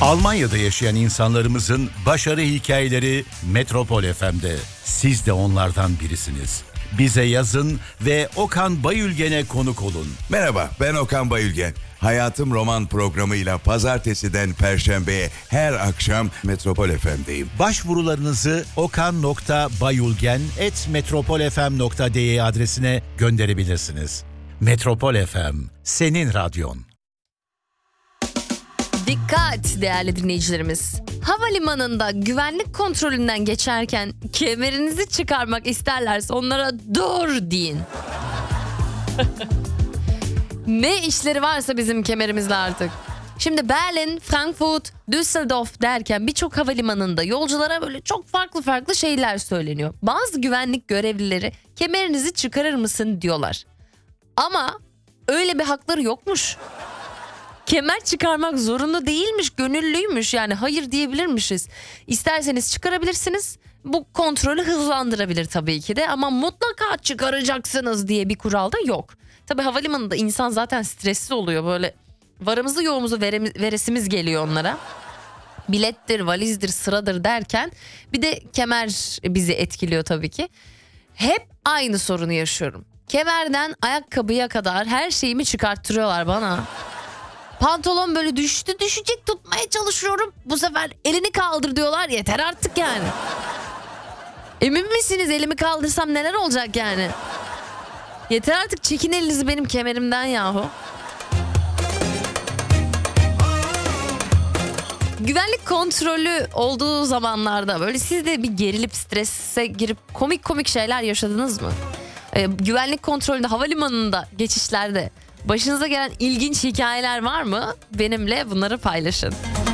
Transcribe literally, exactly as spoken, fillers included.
Almanya'da yaşayan insanlarımızın başarı hikayeleri Metropol F M'de. Siz de onlardan birisiniz. Bize yazın ve Okan Bayülgen'e konuk olun. Merhaba, ben Okan Bayülgen. Hayatım Roman programıyla pazartesiden perşembeye her akşam Metropol F M'deyim. Başvurularınızı okan nokta bayülgen at metropolfm nokta de adresine gönderebilirsiniz. Metropol F M, senin radyon. Dikkat değerli dinleyicilerimiz. Havalimanında güvenlik kontrolünden geçerken kemerinizi çıkarmak isterlerse onlara dur deyin. Ne işleri varsa bizim kemerimizle artık. Şimdi Berlin, Frankfurt, Düsseldorf derken birçok havalimanında yolculara böyle çok farklı farklı şeyler söyleniyor. Bazı güvenlik görevlileri kemerinizi çıkarır mısın diyorlar. Ama öyle bir hakları yokmuş. Kemer çıkarmak zorunlu değilmiş, gönüllüymüş, yani hayır diyebilirmişiz. İsterseniz çıkarabilirsiniz. Bu kontrolü hızlandırabilir tabii ki de, ama mutlaka çıkaracaksınız diye bir kural da yok. Tabii havalimanında insan zaten stresli oluyor, böyle varımızı yoğumuzu veremiz, veresimiz geliyor onlara. Bilettir, valizdir, sıradır derken bir de kemer bizi etkiliyor tabii ki. Hep aynı sorunu yaşıyorum. Kemerden ayakkabıya kadar her şeyimi çıkarttırıyorlar bana. Pantolon böyle düştü düşecek, tutmaya çalışıyorum. Bu sefer elini kaldır diyorlar, yeter artık yani. Emin misiniz elimi kaldırsam neler olacak yani? Yeter artık, çekin elinizi benim kemerimden yahu. Güvenlik kontrolü olduğu zamanlarda böyle siz de bir gerilip strese girip komik komik şeyler yaşadınız mı? Ee, güvenlik kontrolünde havalimanında geçişlerde başınıza gelen ilginç hikayeler var mı? Benimle bunları paylaşın.